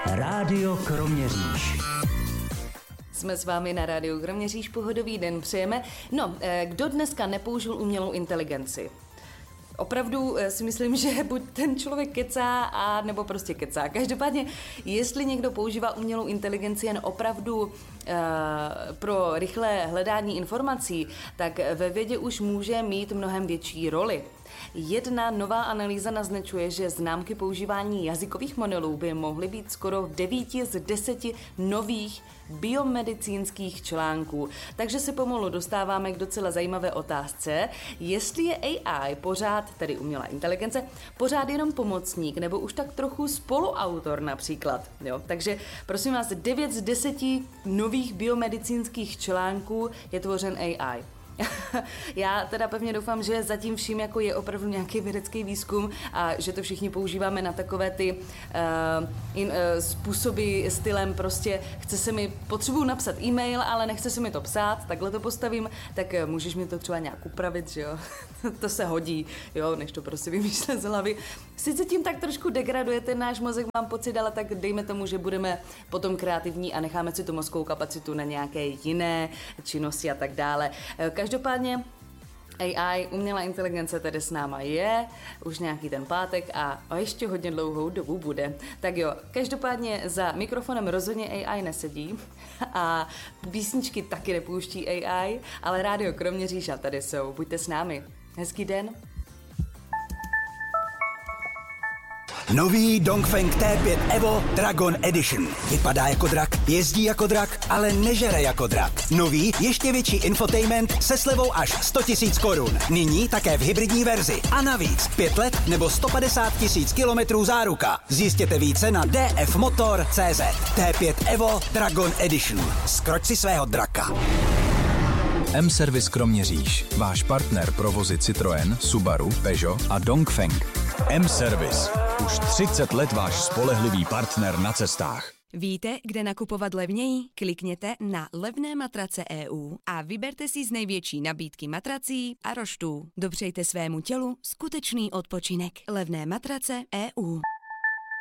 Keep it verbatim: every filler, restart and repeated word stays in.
Rádio Kroměříž. Jsme s vámi na Rádiu Kroměříž, pohodový den přejeme. No, kdo dneska nepoužil umělou inteligenci? Opravdu si myslím, že buď ten člověk kecá, a nebo prostě kecá. Každopádně, jestli někdo používá umělou inteligenci jen opravdu uh, pro rychlé hledání informací, tak ve vědě už může mít mnohem větší roli. Jedna nová analýza naznačuje, že známky používání jazykových modelů by mohly být skoro v devíti z deseti nových biomedicínských článků. Takže se pomalu dostáváme k docela zajímavé otázce, jestli je A I pořád, tedy umělá inteligence, pořád jenom pomocník, nebo už tak trochu spoluautor například. Jo? Takže prosím vás, devět z deseti nových biomedicínských článků je tvořen A I. Já teda pevně doufám, že zatím vším jako je opravdu nějaký vědecký výzkum a že to všichni používáme na takové ty uh, in, uh, způsoby stylem prostě chce se mi, potřebuju napsat e-mail, ale nechce se mi to psát, takhle to postavím, tak uh, můžeš mi to třeba nějak upravit, že jo, to se hodí, jo, než to prostě vymýšlet z hlavy. Sice tím tak trošku degraduje ten náš mozek, mám pocit, ale tak dejme tomu, že budeme potom kreativní a necháme si tu mozkovou kapacitu na nějaké jiné činnosti a tak dále. Každopádně A I, umělá inteligence tedy s náma je, už nějaký ten pátek a ještě hodně dlouhou dobu bude. Tak jo, každopádně za mikrofonem rozhodně A I nesedí a písničky taky nepouští A I, ale Rádio Kroměříž a tady jsou, buďte s námi. Hezký den. Nový Dongfeng T pět Evo Dragon Edition. Vypadá jako drak, jezdí jako drak, ale nežere jako drak. Nový, ještě větší infotainment se slevou až sto tisíc korun. Nyní také v hybridní verzi. A navíc pět let nebo sto padesát tisíc kilometrů záruka. Zjistěte více na d f motor tečka c z. T pět Evo Dragon Edition. Skroč si svého draka. M-Service Kroměříž. Váš partner pro vozy Citroën, Subaru, Peugeot a Dongfeng. M-Service. Už třicet let váš spolehlivý partner na cestách. Víte, kde nakupovat levněji? Klikněte na Levné matrace E U a vyberte si z největší nabídky matrací a roštů. Dopřejte svému tělu skutečný odpočinek. Levné matrace E U.